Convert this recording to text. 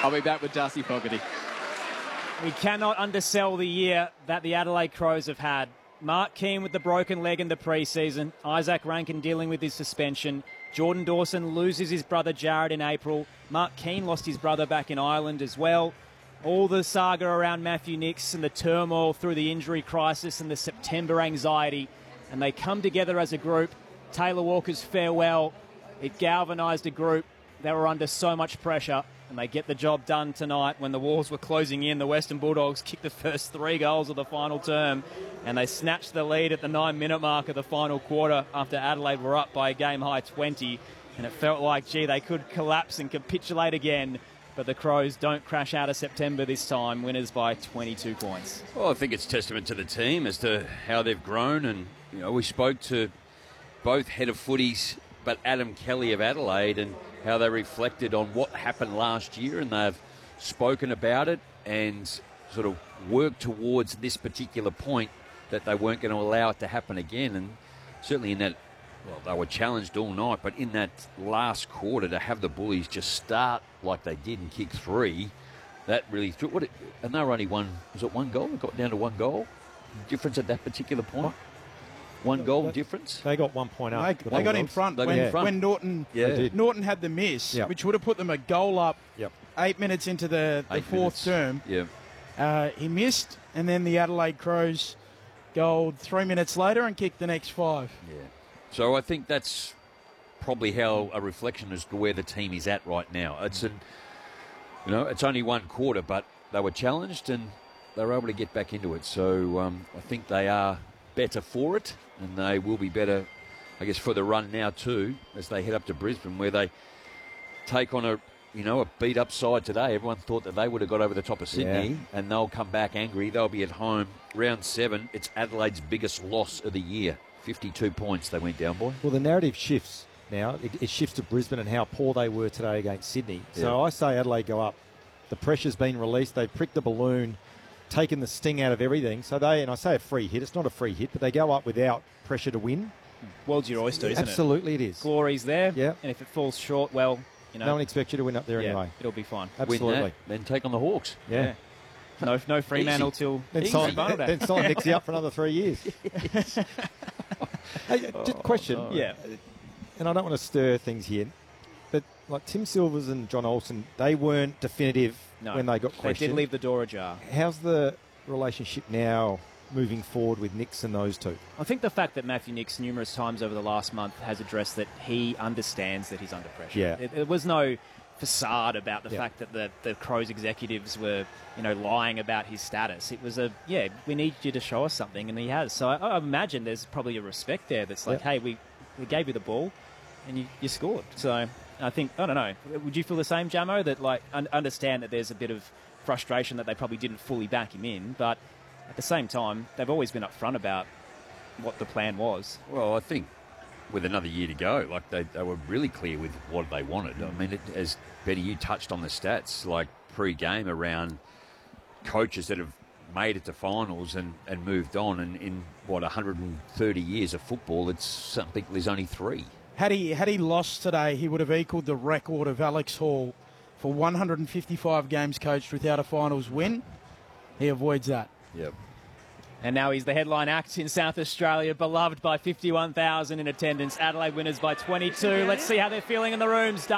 I'll be back with Darcy Fogarty. We cannot undersell the year that the Adelaide Crows have had. Mark Keane with the broken leg in the pre-season. Isaac Rankin dealing with his suspension. Jordan Dawson loses his brother Jared in April. Mark Keane lost his brother back in Ireland as well. All the saga around Matthew Nicks and the turmoil through the injury crisis and the September anxiety. And they come together as a group. Taylor Walker's farewell, it galvanised a group that were under so much pressure. And they get the job done tonight when the walls were closing in. The Western Bulldogs kicked the first 3 goals of the final term, and they snatched the lead at the 9-minute mark of the final quarter after Adelaide were up by a game-high 20. And it felt like, gee, they could collapse and capitulate again. But the Crows don't crash out of September this time, winners by 22 points. Well, I think it's testament to the team as to how they've grown. And, you know, we spoke to both head of footies, but Adam Kelly of Adelaide, and how they reflected on what happened last year, and they've spoken about it and sort of worked towards this particular point that they weren't going to allow it to happen again. And certainly in that, well, they were challenged all night, but in that last quarter to have the Bullies just start like they did and kick 3, that really threw it. And they were only one goal? It got down to 1 goal difference at that particular point. What? 1 goal difference. They got 1 point up. They got in front when Norton had the miss, which would have put them a goal up 8 minutes into the fourth term. He missed, and then the Adelaide Crows goaled 3 minutes later and kicked the next 5. Yeah. So I think that's probably how a reflection as to where the team is at right now. It's it's only 1 quarter, but they were challenged and they were able to get back into it. So I think they are better for it, and they will be better, I guess, for the run now too, as they head up to Brisbane, where they take on a beat-up side today. Everyone thought that they would have got over the top of Sydney, and they'll come back angry. They'll be at home. Round 7, it's Adelaide's biggest loss of the year. 52 points they went down by. Well, the narrative shifts now. It shifts to Brisbane and how poor they were today against Sydney. So I say Adelaide go up. The pressure's been released. They've pricked the balloon, taken the sting out of everything. So and I say a free hit, it's not a free hit, but they go up without pressure to win. World's your oyster, isn't Absolutely it is. Glory's there, and if it falls short, well, no one expects you to win up there anyway. It'll be fine. Absolutely. Win that, then take on the Hawks. No Fremantle till then sign Nixie up for another 3 years. Hey, just a question. And I don't want to stir things here, but like Tim Silvers and John Olsen, they weren't definitive when they got questioned. They did leave the door ajar. How's the relationship now moving forward with Nicks and those two? I think the fact that Matthew Nicks numerous times over the last month has addressed that he understands that he's under pressure. There was no facade about the fact that the Crows executives were, lying about his status. It was we need you to show us something, and he has. So I imagine there's probably a respect there that's like, hey, we gave you the ball, and you scored. So I think, I don't know, would you feel the same, Jamo, that understand that there's a bit of frustration that they probably didn't fully back him in, but at the same time, they've always been upfront about what the plan was. Well, I think with another year to go, they were really clear with what they wanted. I mean, as Betty, you touched on the stats, pre-game around coaches that have made it to finals and moved on, and in 130 years of football, it's something. There's only 3. Had he lost today, he would have equalled the record of Alex Hall for 155 games coached without a finals win. He avoids that. Yep. And now he's the headline act in South Australia, beloved by 51,000 in attendance. Adelaide winners by 22. Let's see how they're feeling in the rooms.